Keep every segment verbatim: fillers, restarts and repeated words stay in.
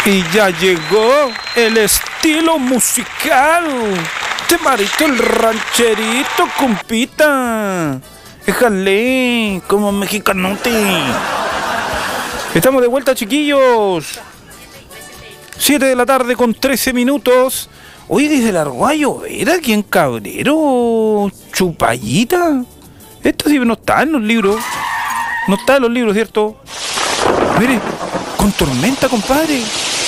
Y ya llegó el estilo musical de Marito el Rancherito, compita. Déjale, como mexicanote. Estamos de vuelta, chiquillos. siete de la tarde con trece minutos. Oye, desde el Arguayo, ¿era aquí en Cabrero? Chupallita. Esto sí no está en los libros. No está en los libros, ¿cierto? Mire, con tormenta, compadre.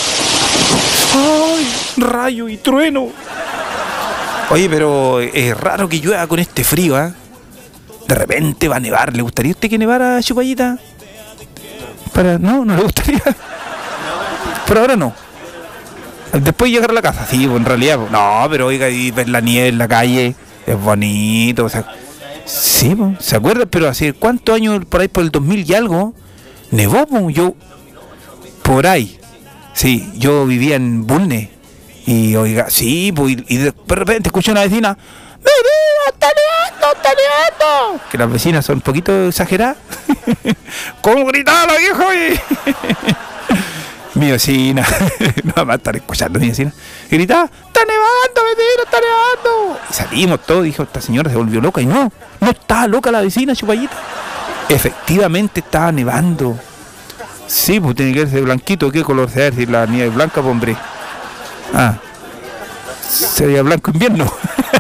¡Ay! Rayo y trueno. Oye, pero es raro que llueva con este frío, ¿ah? ¿eh? De repente va a nevar. ¿Le gustaría a usted que nevara, Chupallita? Para... No, no le gustaría. Pero ahora no. Después llegar a la casa, sí, pues en realidad. No, pero oiga, y ver la nieve en la calle es bonito. O sea, sí, pues, ¿se acuerdan? Pero hace cuántos años, por ahí por el dos mil y algo, nevó, pues, yo, por ahí. Sí, yo vivía en Bulnes. Y oiga, sí, pues, y de repente escuché a una vecina: ¡Mira, está nevando, está nevando! Que las vecinas son un poquito exageradas. ¿Cómo gritaba la vieja, oye? Mi vecina, no va a estar escuchando mi vecina, y gritaba: ¡está nevando, vecino, está nevando! Y salimos todos, dijo, esta señora se volvió loca, y no, no estaba loca la vecina, Chupallita. Efectivamente estaba nevando. Sí, pues tiene que verse blanquito. ¿Qué color se ve? Si la nieve es blanca, pues, hombre. Ah, sería blanco invierno.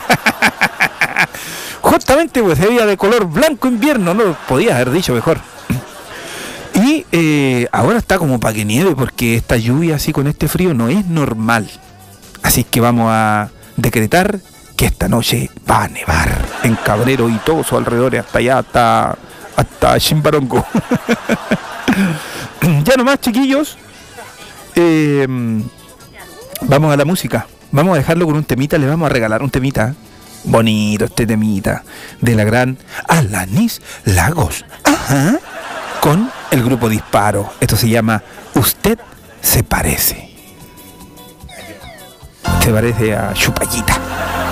Justamente, pues, sería de color blanco invierno, no lo podías haber dicho mejor. Y eh, ahora está como para que nieve, porque esta lluvia así con este frío no es normal. Así que vamos a decretar que esta noche va a nevar en Cabrero y todos sus alrededores, hasta allá, hasta, hasta Chimbarongo. Ya nomás, chiquillos. Eh, vamos a la música. Vamos a dejarlo con un temita, le vamos a regalar un temita. Bonito este temita de la gran Alanis Lagos. Ajá. Con el grupo Disparo. Esto se llama Usted se parece. Se parece a Chupallita.